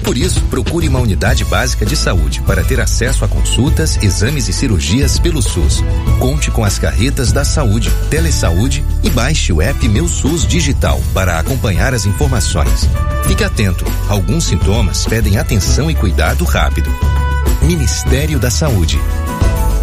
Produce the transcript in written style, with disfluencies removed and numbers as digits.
Por isso, procure uma unidade básica de saúde para ter acesso a consultas, exames e cirurgias pelo SUS. Conte com as carretas da saúde, Telesaúde e baixe o app Meu SUS Digital para acompanhar as informações. Fique atento, alguns sintomas pedem atenção e cuidado rápido. Ministério da Saúde.